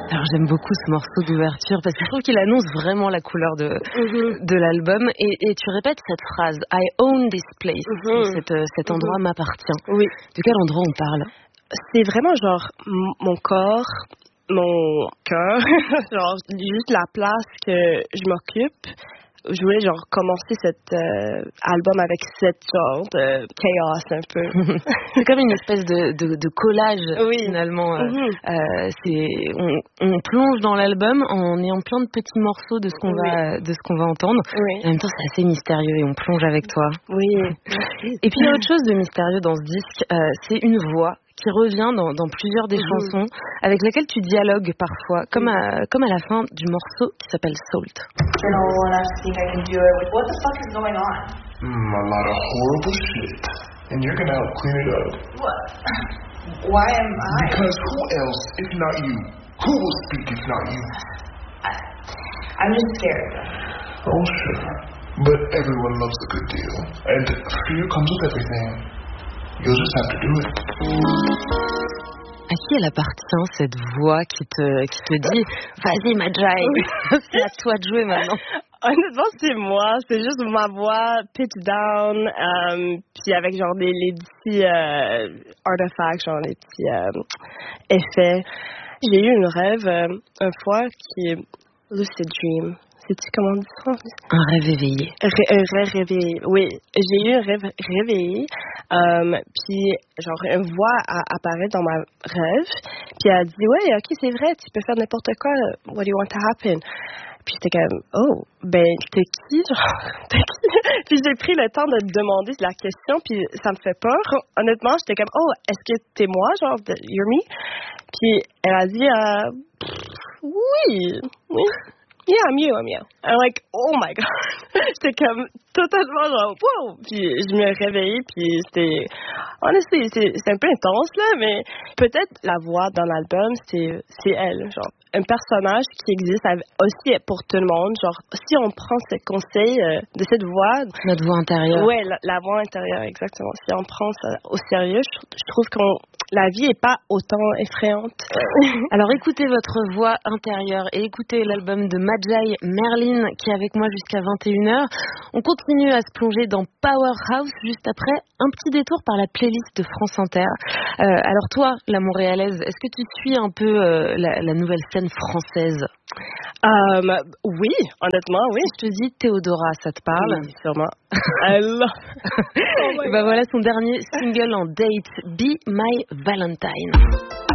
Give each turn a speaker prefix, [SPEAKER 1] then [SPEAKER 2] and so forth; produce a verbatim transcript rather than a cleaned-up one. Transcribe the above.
[SPEAKER 1] Alors j'aime beaucoup ce morceau d'ouverture parce que je trouve qu'il annonce vraiment la couleur de, mm-hmm. de l'album et, et tu répètes cette phrase I own this place, mm-hmm. cet, cet endroit mm-hmm. m'appartient.
[SPEAKER 2] Oui.
[SPEAKER 1] De quel endroit on parle?
[SPEAKER 2] C'est vraiment genre m- mon corps, mon cœur, genre juste la place que je m'occupe. Je voulais genre commencer cet euh, album avec cette genre de chaos un peu.
[SPEAKER 1] C'est comme une espèce de, de, de collage
[SPEAKER 2] oui.
[SPEAKER 1] finalement.
[SPEAKER 2] Mm-hmm.
[SPEAKER 1] Euh, c'est, on, on plonge dans l'album en ayant plein de petits morceaux de ce qu'on oui. va de ce qu'on va entendre.
[SPEAKER 2] Oui.
[SPEAKER 1] Et en même temps, c'est assez mystérieux et on plonge avec toi.
[SPEAKER 2] Oui.
[SPEAKER 1] Et puis il y a autre chose de mystérieux dans ce disque, euh, c'est une voix qui revient dans, dans plusieurs des mm-hmm. chansons, avec lesquelles tu dialogues parfois, comme à, comme à la fin du morceau qui s'appelle Salt.
[SPEAKER 3] You know, when I think I can do it, what the fuck is going on?
[SPEAKER 4] Mm, a lot of horrible shit, and you're gonna help clean it up.
[SPEAKER 3] What? Why am I?
[SPEAKER 4] Because who else, if not you? Who will speak if not you?
[SPEAKER 3] I, I'm just scared.
[SPEAKER 4] Oh, sure. But everyone loves a good deal, and fear comes with everything. You'll just have to do it.
[SPEAKER 1] À qui elle appartient cette voix qui te, qui te dit vas-y Madjai, c'est à toi de jouer maintenant?
[SPEAKER 2] Honnêtement, c'est moi. C'est juste ma voix pitch down, um, puis avec genre des les petits euh, artefacts, genre les petits euh, effets. J'ai eu un rêve euh, une fois qui est lucid dream. C'est-tu comment on dit ça?
[SPEAKER 1] Un rêve éveillé.
[SPEAKER 2] Ré- un rêve réveillé, oui. J'ai eu un rêve réveillé, um, puis genre une voix a- apparaît dans ma rêve, puis elle dit ouais, ok, c'est vrai, tu peux faire n'importe quoi. What do you want to happen? Puis j'étais comme oh, ben t'es qui, genre t'es qui? Puis j'ai pris le temps de demander la question, puis ça me fait peur. Honnêtement, j'étais comme oh, est-ce que t'es moi, genre you're me? Puis elle a dit euh, oui, oui. Yeah, I'm you, I'm you. I'm like, oh my God. J'étais comme totalement genre, wow. Puis je me réveillais, puis c'était, honestly, c'est, c'est un peu intense, là, mais peut-être la voix dans l'album, c'est, c'est elle, genre, un personnage qui existe aussi pour tout le monde. Genre, si on prend ce conseil euh, de cette voix.
[SPEAKER 1] Notre voix intérieure.
[SPEAKER 2] Ouais, la, la voix intérieure, exactement. Si on prend ça au sérieux, je, je trouve que la vie est pas autant effrayante.
[SPEAKER 1] Alors écoutez votre voix intérieure et écoutez l'album de Madjai Merlin qui est avec moi jusqu'à vingt et une heures. On continue à se plonger dans Powerhouse juste après un petit détour par la playlist de France Inter. Euh, alors toi, la Montréalaise, est-ce que tu suis un peu euh, la, la nouvelle scène française?
[SPEAKER 2] Um, oui, honnêtement, oui.
[SPEAKER 1] Si je te dis Théodora, ça te parle?
[SPEAKER 2] Oui, sûrement. I love.
[SPEAKER 1] Oh et ben voilà son dernier single en date, Be My Valentine.